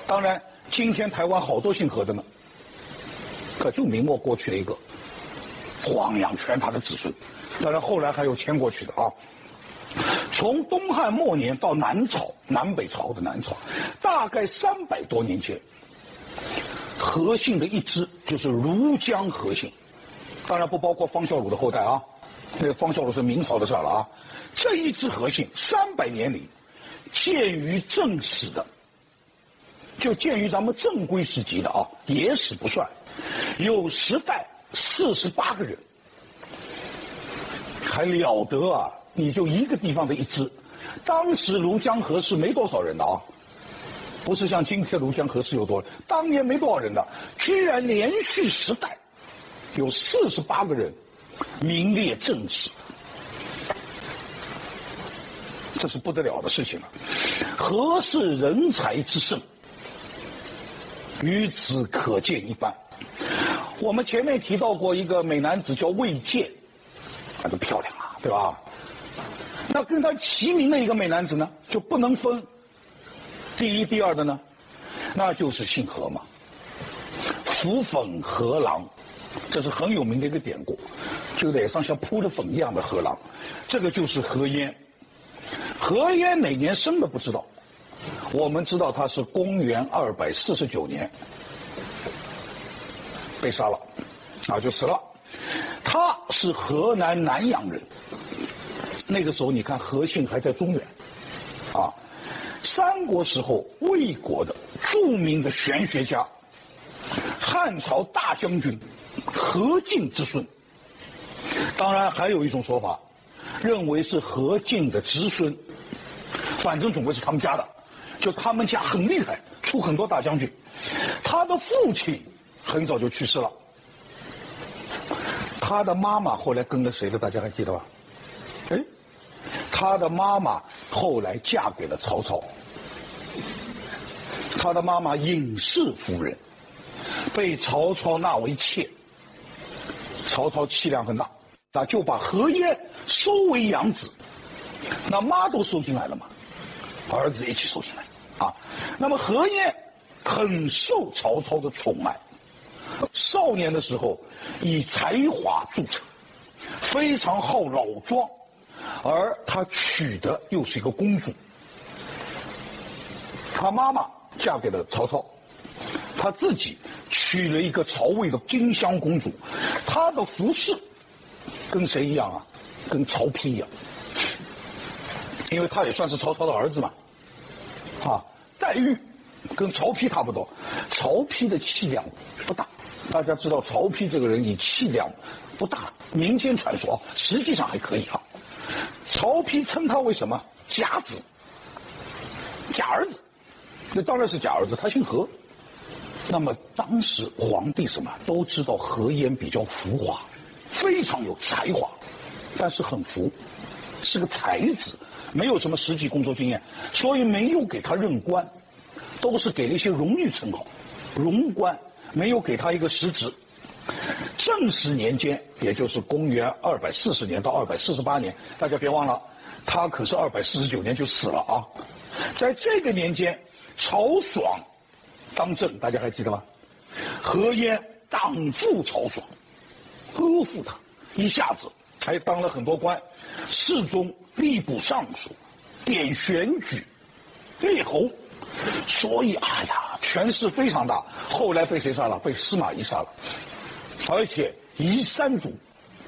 当然，今天台湾好多姓何的呢，可就明末过去的一个黄养全他的子孙，当然后来还有迁过去的啊。从东汉末年到南朝，南北朝的南朝，大概300多年间，何姓的一支就是庐江何姓，当然不包括方孝孺的后代啊，那个方孝孺是明朝的事了啊。这一支何姓300年里，鉴于正史的，就鉴于咱们正规史籍的啊，野史不算，有10代48个人，还了得啊！你就一个地方的一支，当时庐江何氏没多少人的啊，不是像今天庐江何氏有多人，当年没多少人的，居然连续10代有48个人名列正史，这是不得了的事情了。何氏人才之盛，于此可见一斑。我们前面提到过一个美男子叫魏建，那就漂亮啊，对吧？那跟他齐名的一个美男子呢，就不能分第一、第二的呢，那就是姓何嘛，扶粉何郎，这是很有名的一个典故，就脸上像铺着粉一样的何郎，这个就是何晏。何晏哪年生的不知道，我们知道他是公元249年被杀了，啊，就死了。他是河南南阳人。那个时候你看何姓还在中原，啊，三国时候魏国的著名的玄学家，汉朝大将军何进之孙。当然还有一种说法，认为是何进的侄孙，反正总归是他们家的，就他们家很厉害，出很多大将军。他的父亲很早就去世了，他的妈妈后来跟了谁的？大家还记得吧？哎，他的妈妈后来嫁给了曹操，他的妈妈尹氏夫人被曹操纳为妾，曹操气量很大，那就把何晏收为养子，那妈都收进来了嘛，儿子一起收进来啊。那么何晏很受曹操的宠爱，少年的时候以才华著称，非常好老庄，而他娶的又是一个公主。他妈妈嫁给了曹操，他自己娶了一个曹魏的荆襄公主，他的服饰跟谁一样啊？跟曹丕一样，因为他也算是曹操的儿子嘛，啊，待遇跟曹丕差不多。曹丕的气量不大，大家知道曹丕这个人以气量不大，民间传说，实际上还可以啊。曹丕称他为什么？假子，假儿子，那当然是假儿子，他姓何。那么当时皇帝什么都知道何晏比较浮华，非常有才华，但是很浮，是个才子，没有什么实际工作经验，所以没有给他任官，都是给了一些荣誉称号，荣官，没有给他一个实职。正始年间，也就是公元240年到248年，大家别忘了，他可是249年就死了啊。在这个年间，曹爽当政，大家还记得吗？何晏党附曹爽，阿附他，一下子还当了很多官，侍中、吏部尚书、点选举、列侯，所以哎呀，权势非常大。后来被谁杀了？被司马懿杀了。而且夷三族，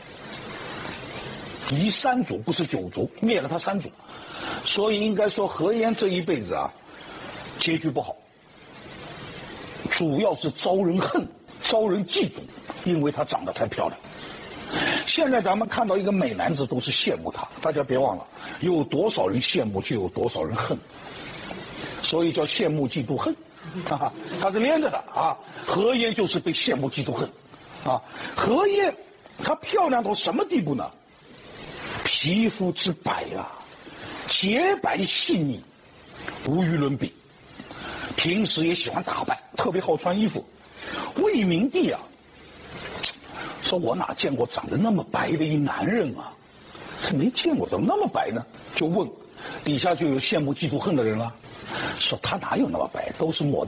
夷三族不是九族，灭了他3族，所以应该说何晏这一辈子啊，结局不好，主要是招人恨，招人嫉妒，因为他长得太漂亮。现在咱们看到一个美男子都是羡慕他，大家别忘了，有多少人羡慕就有多少人恨，所以叫羡慕嫉妒恨，他是连着的啊。何晏就是被羡慕嫉妒恨。啊，何晏她漂亮到什么地步呢？皮肤之白啊，洁白细腻，无与伦比。平时也喜欢打扮，特别好穿衣服。魏明帝啊，说我哪见过长得那么白的一男人啊？这没见过，怎么那么白呢？就问，底下就有羡慕嫉妒恨的人了，说他哪有那么白，都是抹